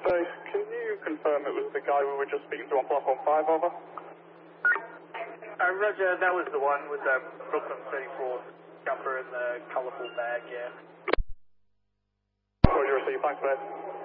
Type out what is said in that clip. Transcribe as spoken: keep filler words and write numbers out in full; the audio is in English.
Hey, can you confirm it was the guy we were just speaking to on platform five, over? Uh, Roger, that was the one with the Brooklyn thirty-four jumper and the colourful bag, yeah. Oh, you received, thanks, mate.